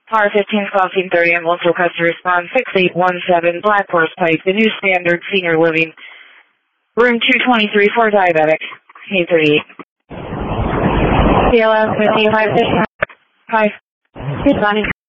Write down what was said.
Par 15 crossing 30 ambulance request to respond 6817 Black Horse Pike, the New Standard Senior Living, room 223 for diabetic, 838. CLS 55. Hi. Responding.